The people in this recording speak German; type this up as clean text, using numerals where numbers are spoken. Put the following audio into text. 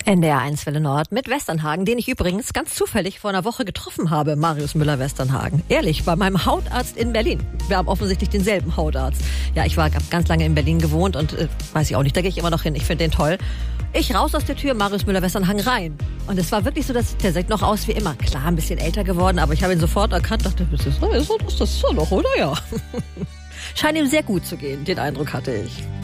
NDR1 Welle Nord mit Westernhagen, den ich übrigens ganz zufällig vor einer Woche getroffen habe, Marius Müller-Westernhagen. Ehrlich, bei meinem Hautarzt in Berlin. Wir haben offensichtlich denselben Hautarzt. Ja, ich war ganz lange in Berlin gewohnt und weiß ich auch nicht, da gehe ich immer noch hin. Ich finde den toll. Ich raus aus der Tür, Marius Müller-Westernhagen rein. Und es war wirklich so, dass der sieht noch aus wie immer. Klar, ein bisschen älter geworden, aber ich habe ihn sofort erkannt, dachte, das ist er doch, oder? Ja. Scheint ihm sehr gut zu gehen, den Eindruck hatte ich.